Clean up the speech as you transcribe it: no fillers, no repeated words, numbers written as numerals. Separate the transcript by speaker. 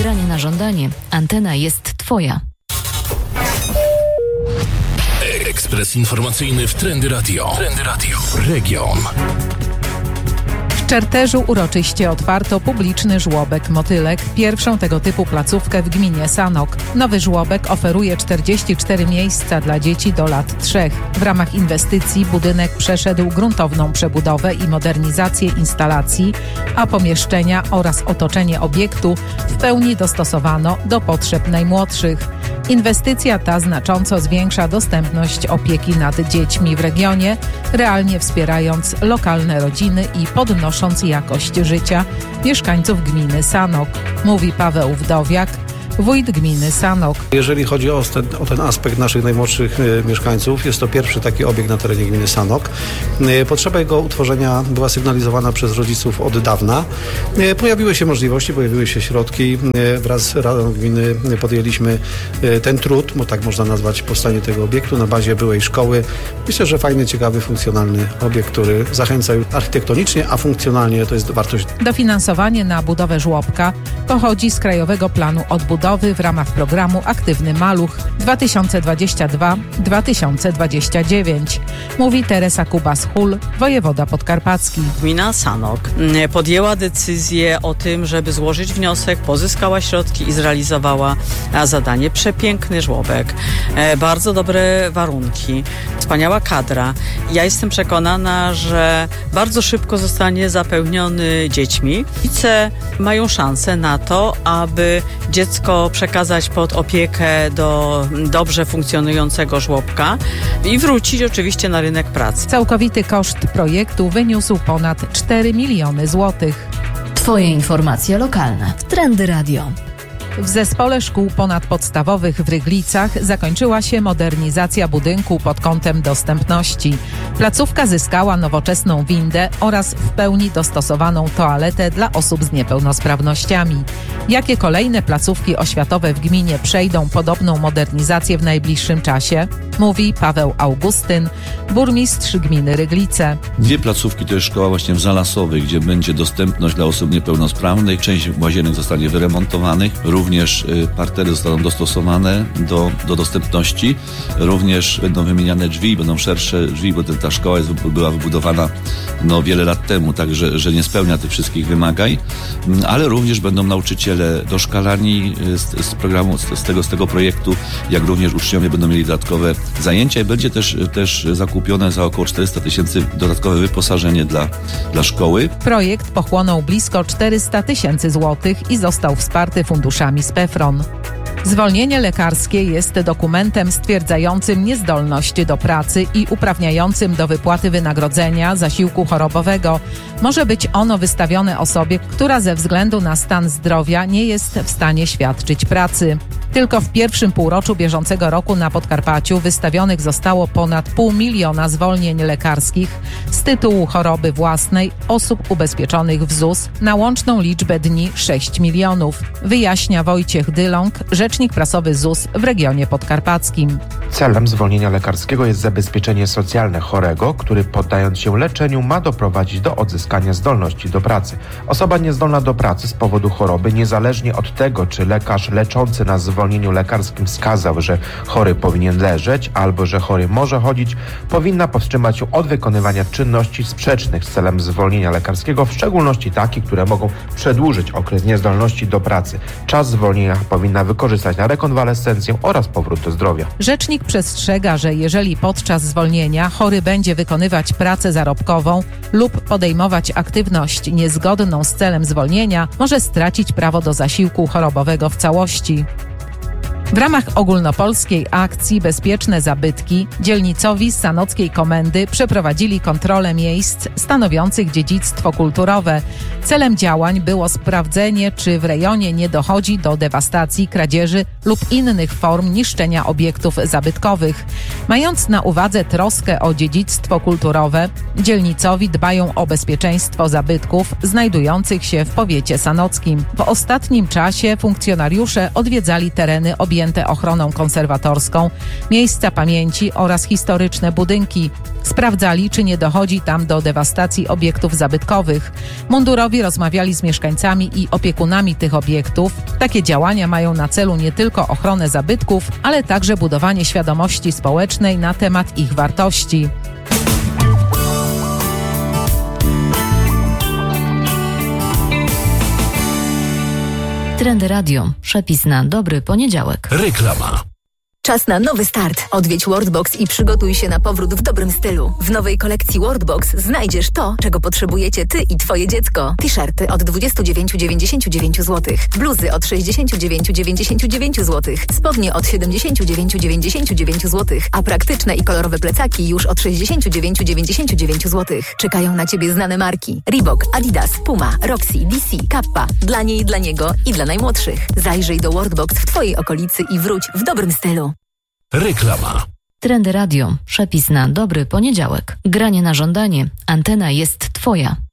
Speaker 1: Granie na żądanie. Antena jest Twoja.
Speaker 2: Ekspres informacyjny w Trendy Radio. Region.
Speaker 3: W Czerterzu uroczyście otwarto publiczny żłobek Motylek, pierwszą tego typu placówkę w gminie Sanok. Nowy żłobek oferuje 44 miejsca dla dzieci do lat 3. W ramach inwestycji budynek przeszedł gruntowną przebudowę i modernizację instalacji, a pomieszczenia oraz otoczenie obiektu w pełni dostosowano do potrzeb najmłodszych. Inwestycja ta znacząco zwiększa dostępność opieki nad dziećmi w regionie, realnie wspierając lokalne rodziny i podnosząc jakość życia mieszkańców gminy Sanok, mówi Paweł Wdowiak, wójt gminy Sanok.
Speaker 4: Jeżeli chodzi o ten aspekt naszych najmłodszych mieszkańców, jest to pierwszy taki obiekt na terenie gminy Sanok. Potrzeba jego utworzenia była sygnalizowana przez rodziców od dawna. Pojawiły się możliwości, pojawiły się środki. Wraz z Radą Gminy podjęliśmy ten trud, bo tak można nazwać powstanie tego obiektu na bazie byłej szkoły. Myślę, że fajny, ciekawy, funkcjonalny obiekt, który zachęca architektonicznie, a funkcjonalnie to jest wartość.
Speaker 3: Dofinansowanie na budowę żłobka pochodzi z Krajowego Planu Odbudowy w ramach programu Aktywny Maluch 2022-2029, mówi Teresa Kubas-Hul, wojewoda podkarpacki.
Speaker 5: Gmina Sanok podjęła decyzję o tym, żeby złożyć wniosek, pozyskała środki i zrealizowała zadanie. Przepiękny żłobek, bardzo dobre warunki, wspaniała kadra. Ja jestem przekonana, że bardzo szybko zostanie zapełniony dziećmi. Rodzice mają szansę na to, aby dziecko przekazać pod opiekę do dobrze funkcjonującego żłobka i wrócić oczywiście na rynek pracy.
Speaker 3: Całkowity koszt projektu wyniósł ponad 4 miliony złotych.
Speaker 1: Twoje informacje lokalne w Trendy Radio.
Speaker 3: W zespole szkół ponadpodstawowych w Ryglicach zakończyła się modernizacja budynku pod kątem dostępności. Placówka zyskała nowoczesną windę oraz w pełni dostosowaną toaletę dla osób z niepełnosprawnościami. Jakie kolejne placówki oświatowe w gminie przejdą podobną modernizację w najbliższym czasie? Mówi Paweł Augustyn, burmistrz gminy Ryglice.
Speaker 6: 2 placówki to jest szkoła właśnie w Zalasowej, gdzie będzie dostępność dla osób niepełnosprawnych. Część łazienek zostanie wyremontowanych. Również partery zostaną dostosowane do dostępności. Również będą wymieniane drzwi, będą szersze drzwi, bo ta szkoła była wybudowana wiele lat temu, także że nie spełnia tych wszystkich wymagań. Ale również będą nauczyciele doszkalani z programu, z tego projektu, jak również uczniowie będą mieli dodatkowe zajęcia i będzie też zakupione za około 400 000 dodatkowe wyposażenie dla szkoły.
Speaker 3: Projekt pochłonął blisko 400 000 złotych i został wsparty funduszami z PFRON. Zwolnienie lekarskie jest dokumentem stwierdzającym niezdolność do pracy i uprawniającym do wypłaty wynagrodzenia zasiłku chorobowego. Może być ono wystawione osobie, która ze względu na stan zdrowia nie jest w stanie świadczyć pracy. Tylko w pierwszym półroczu bieżącego roku na Podkarpaciu wystawionych zostało ponad 500 000 zwolnień lekarskich z tytułu choroby własnej osób ubezpieczonych w ZUS na łączną liczbę dni 6 milionów, wyjaśnia Wojciech Dyląg, rzecznik prasowy ZUS w regionie podkarpackim.
Speaker 7: Celem zwolnienia lekarskiego jest zabezpieczenie socjalne chorego, który poddając się leczeniu ma doprowadzić do odzyskania zdolności do pracy. Osoba niezdolna do pracy z powodu choroby, niezależnie od tego, czy lekarz leczący na zwolnieniu lekarskim wskazał, że chory powinien leżeć albo że chory może chodzić, powinna powstrzymać się od wykonywania czynności sprzecznych z celem zwolnienia lekarskiego, w szczególności takich, które mogą przedłużyć okres niezdolności do pracy. Czas zwolnienia powinna wykorzystać na rekonwalescencję oraz powrót do zdrowia.
Speaker 3: Rzecznik przestrzega, że jeżeli podczas zwolnienia chory będzie wykonywać pracę zarobkową lub podejmować aktywność niezgodną z celem zwolnienia, może stracić prawo do zasiłku chorobowego w całości. W ramach ogólnopolskiej akcji Bezpieczne Zabytki dzielnicowi z Sanockiej Komendy przeprowadzili kontrolę miejsc stanowiących dziedzictwo kulturowe. Celem działań było sprawdzenie, czy w rejonie nie dochodzi do dewastacji, kradzieży lub innych form niszczenia obiektów zabytkowych. Mając na uwadze troskę o dziedzictwo kulturowe, dzielnicowi dbają o bezpieczeństwo zabytków znajdujących się w powiecie sanockim. W ostatnim czasie funkcjonariusze odwiedzali tereny objęte objęte ochroną konserwatorską, miejsca pamięci oraz historyczne budynki. Sprawdzali, czy nie dochodzi tam do dewastacji obiektów zabytkowych. Mundurowi rozmawiali z mieszkańcami i opiekunami tych obiektów. Takie działania mają na celu nie tylko ochronę zabytków, ale także budowanie świadomości społecznej na temat ich wartości.
Speaker 1: Trendy Radio. Przepis na dobry poniedziałek.
Speaker 2: Reklama.
Speaker 8: Czas na nowy start. Odwiedź Worldbox i przygotuj się na powrót w dobrym stylu. W nowej kolekcji Worldbox znajdziesz to, czego potrzebujecie ty i twoje dziecko. T-shirty od 29,99 zł. Bluzy od 69,99 zł. Spodnie od 79,99 zł. A praktyczne i kolorowe plecaki już od 69,99 zł. Czekają na ciebie znane marki. Reebok, Adidas, Puma, Roxy, DC, Kappa. Dla niej i dla niego i dla najmłodszych. Zajrzyj do Worldbox w twojej okolicy i wróć w dobrym stylu.
Speaker 2: Reklama.
Speaker 1: Trendy Radio. Przepis na dobry poniedziałek. Granie na żądanie. Antena jest twoja.